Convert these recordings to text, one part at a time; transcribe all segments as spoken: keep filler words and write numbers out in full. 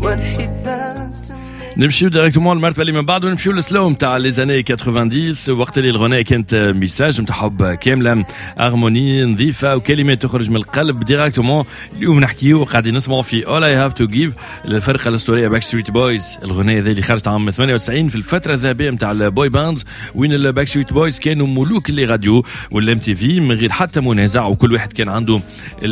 what he does to me. نمشيو ديريكتومون المرتبه اللي من بعد ونمشيو للسلو نتاع لي زاني ثمانين وقت اللي الغناء كانت ميساج نتاع حب كامله هارموني نظيفه وكلمات تخرج من القلب ديريكتومون. اليوم نحكيو قاعدين نسمعوا في All I Have to Give الفرقه الاسطوريه باك ستريت بويز. الغناء هذا اللي خرجت عام ثمانية وتسعين في الفتره الذهبيه نتاع البوي باندز وين الباك ستريت بويز كانوا ملوك اللي راديو والام تي في من غير حتى منازع وكل واحد كان عنده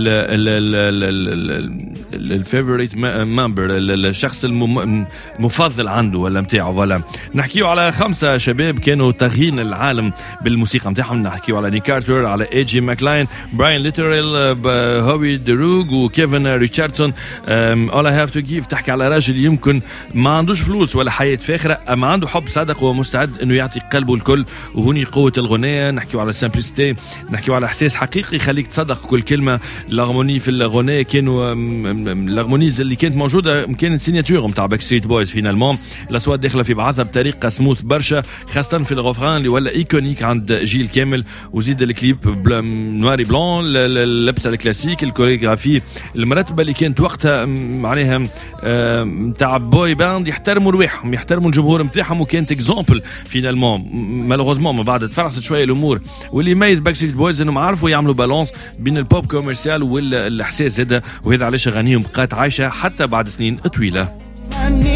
الفيفوريت ممبر الشخص المفضل عنده ولا متاعه. ولا نحكيو على خمسة شباب كانوا تغيين العالم بالموسيقى متاعهم. نحكيو على نيك كارتر على اي جي ماكلاين براين ليترال هوي دروغ وكيفن ريتشاردسون. All I Have to Give تحكي على راجل يمكن ما عندوش فلوس ولا حياة فاخرة أما عنده حب صادق ومستعد انه يعطي قلبه الكل وهوني قوة الغناء. نحكيو على سامبليستي نحكيو على احساس حقيقي يخليك تصدق كل كلمة. الهارموني في الغناء كانوا الهارمونيز اللي كانت موجودة كانت سيناتور نتاع باك ستريت بويز فينالمون الاصوات داخله في بعضها بطريقه سموث برشا خاصه في الغفران اللي ولا ايكونيك عند جيل كامل. وزيد الكليب نواري بلون اللبسه الكلاسيك الكوريغرافي المرتبه اللي كانت وقتها معناها نتاع بوي باند يحترموا رواحهم يحترموا الجمهور نتاعهم وكانت اكزامبل فينالمون. مالوغوزمون من بعد تفرست شويه الامور واللي يميز باك ستريت بويز انهم عرفوا يعملوا بالانس بين البوب كوميرسيال والاحساس زاده وهذا علاش اغانيهم بقات عايشه حتى بعد سنين طويله.